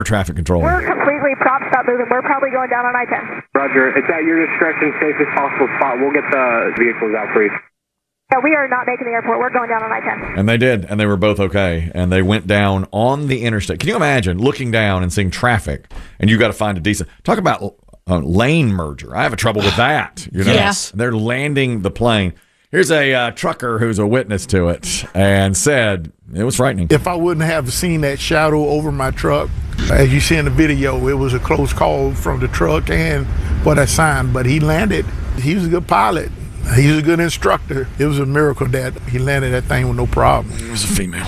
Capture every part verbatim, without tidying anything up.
traffic control. We're completely propped up moving. We're probably going down on I ten. Roger. It's at your discretion, safest possible spot. We'll get the vehicles out for you. Yeah, we are not making the airport. We're going down on I ten. And they did, and they were both okay. And they went down on the interstate. Can you imagine looking down and seeing traffic, and you got to find a decent... Talk about uh, lane merger. I have a trouble with that. You know? Yes. They're landing the plane. Here's a uh, trucker who's a witness to it and said it was frightening. If I wouldn't have seen that shadow over my truck, as you see in the video, it was a close call from the truck and for that sign. But he landed. He was a good pilot. He was a good instructor. It was a miracle that he landed that thing with no problem. It was a female.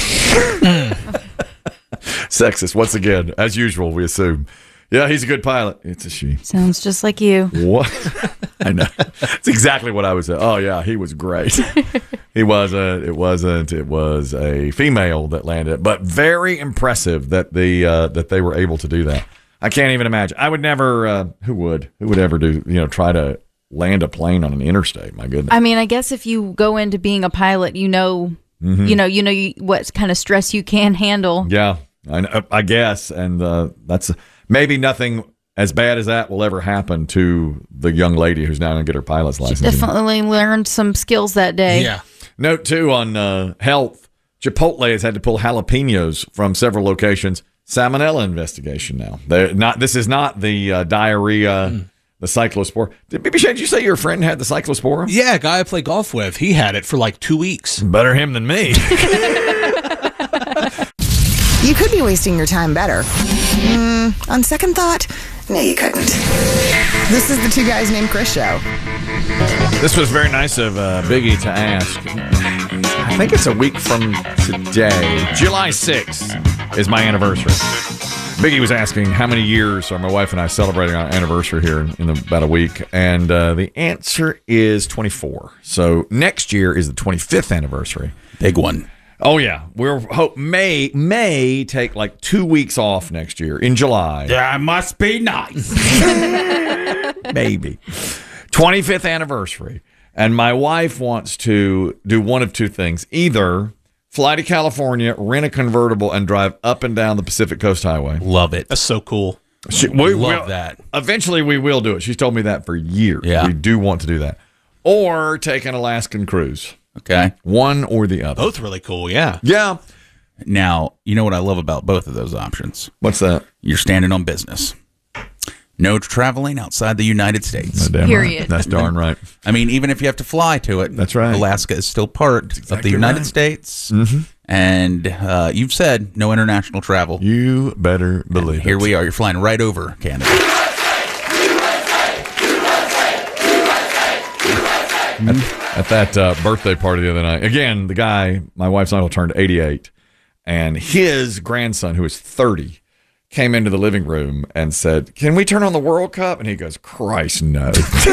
Sexist, once again, as usual, we assume. Yeah, he's a good pilot. It's a she. Sounds just like you. What? I know. It's exactly what I was saying. Oh, yeah, he was great. He wasn't. It wasn't. It was a female that landed. But very impressive that the uh, that they were able to do that. I can't even imagine. I would never. Uh, who would? Who would ever do? You know, try to land a plane on an interstate? My goodness. I mean, I guess if you go into being a pilot, you know, mm-hmm. you know, you know you, what kind of stress you can handle. Yeah, I, I guess, and uh, that's. Maybe nothing as bad as that will ever happen to the young lady who's now going to get her pilot's license. She definitely learned some skills that day. Yeah. Note, too, on uh, health, Chipotle has had to pull jalapenos from several locations. Salmonella investigation now. They're not. This is not the uh, diarrhea, mm. the cyclospora. Did, B B Shane, did you say your friend had the cyclospora? Yeah, a guy I play golf with, he had it for like two weeks. Better him than me. You could be wasting your time better. Mm, on second thought, no, you couldn't. This is the Two Guys Named Chris show. This was very nice of uh, Biggie to ask. I think it's a week from today. July sixth is my anniversary. Biggie was asking how many years are my wife and I celebrating our anniversary here in, in about a week. And uh, the answer is twenty-four. So next year is the twenty-fifth anniversary. Big one. Oh, yeah. We're hope may may take like two weeks off next year in July. That must be nice. Maybe. twenty-fifth anniversary. And my wife wants to do one of two things. Either fly to California, rent a convertible, and drive up and down the Pacific Coast Highway. Love it. That's so cool. She, we Love will, that. Eventually, we will do it. She's told me that for years. Yeah. We do want to do that. Or take an Alaskan cruise. Okay. One or the other. Both really cool, yeah. Yeah. Now, you know what I love about both of those options? What's that? You're standing on business. No traveling outside the United States. No, damn Period. Right. That's darn right. I mean, even if you have to fly to it, that's right. Alaska is still part exactly of the United right. States. Mm-hmm. And uh, you've said no international travel. You better believe and here it. we are. You're flying right over Canada. At, at that uh, birthday party the other night, again, the guy, my wife's uncle, turned eighty-eight, and his grandson, who is thirty, came into the living room and said, "Can we turn on the World Cup?" And he goes, "Christ, no."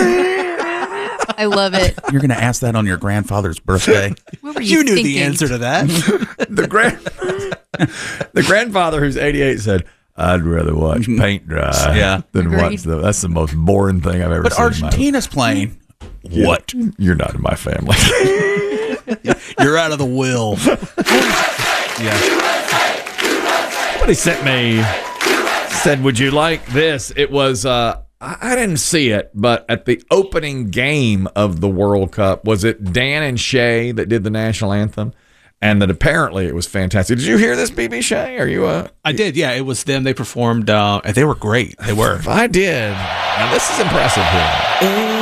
I love it. You're going to ask that on your grandfather's birthday? What were you, you knew thinking? the answer to that. the grand, the grandfather, who's eighty-eight, said, "I'd rather watch paint dry Yeah. than Agreed. watch the. That's the most boring thing I've ever But seen." Argentina's playing. Yeah. What? You're not in my family. You're out of the will. Yeah. Somebody sent me, said, "Would you like this?" It was, uh, I, I didn't see it, but at the opening game of the World Cup, was it Dan and Shay that did the national anthem? And that apparently it was fantastic. Did you hear this, B B Shay? Are you a? I did, yeah. It was them. They performed. Uh, they were great. They were. I did. Now, this is impressive here.